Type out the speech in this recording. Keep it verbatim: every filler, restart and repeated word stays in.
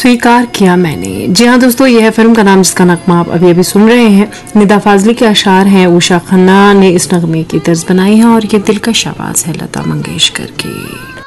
स्वीकार किया मैंने। जी हाँ दोस्तों, यह है फिल्म का नाम जिसका नगमा आप अभी अभी सुन रहे हैं। निदा फाजली के अशार हैं, उषा खन्ना ने इस नगमे की तर्ज बनाई है और ये दिलकश आवाज है लता मंगेशकर की।